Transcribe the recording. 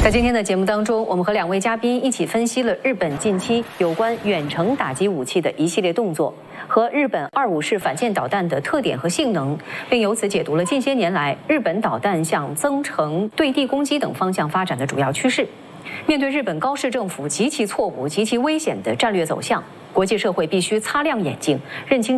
在今天的节目当中，我们和两位嘉宾一起分析了日本近期有关远程打击武器的一系列动作，和日本25式反舰导弹的特点和性能，并由此解读了近些年来日本导弹向增程、对地攻击等方向发展的主要趋势。面对日本高市政府极其错误、极其危险的战略走向，国际社会必须擦亮眼睛，认清